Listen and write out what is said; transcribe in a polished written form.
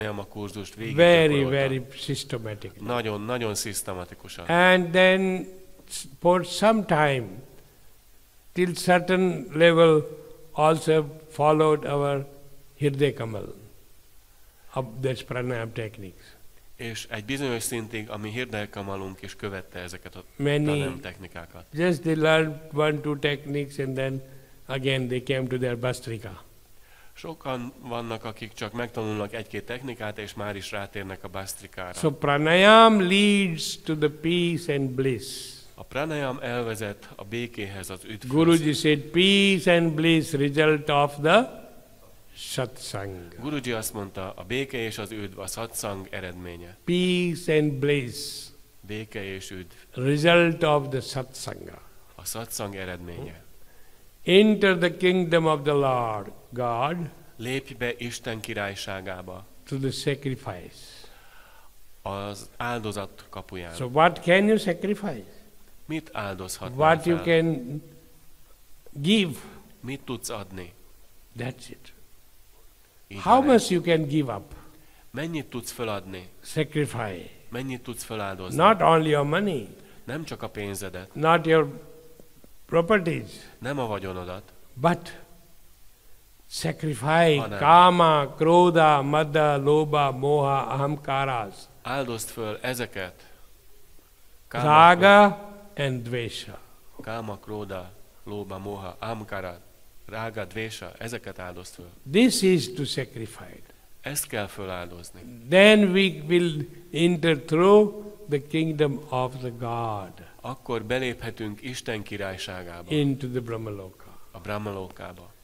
a kurzust végig very systematic. Nagyon szisztematikusan. And then for some time, till certain level, also followed our Hriday Kamal of this pranayam techniques. És egy bizonyos szintig a mi Hriday Kamalunk is követte ezeket a pranayam technikákat. Just they learned 1-2 techniques and then again they came to their Bastrika. Sokan vannak, akik csak megtanulnak 1-2 technikát, és már is rátérnek a Bastrikára. So pranayam leads to the peace and bliss. A pranayam elvezet a békéhez, az üdvhöz. Guruji said, peace and bliss result of the satsang. Guruji azt mondta, a béke és az üdv a satsang eredménye. Peace and bliss. Béke és üdv. Result of the satsanga. A satsang eredménye. Enter the kingdom of the Lord God. Lépj be Isten királyságába. To the sacrifice. Az áldozat kapuján. So what can you sacrifice? Mit áldozhatnál What fel? you can give. Mit tudsz adni? That's it. Így How van much you can give up? Mennyit tudsz feladni? Sacrifice. Mennyit tudsz feláldozni? Not only your money. Nem csak a pénzedet. Not your properties. Nem a vagyonodat. But sacrifice Hanem. kama, krodha, madha, lobha, moha, ahamkaras. Áldozd föl ezeket. Raga and dvesha. Káma, króda, lóba, moha, ahamkara, rága, dvésha, ezeket áldozd föl. This is to sacrifice. Ezt kell föláldozni. Then we will enter through the kingdom of the God Akkor beléphetünk Isten királyságába, into the Brahmaloka. a Brahmalókába.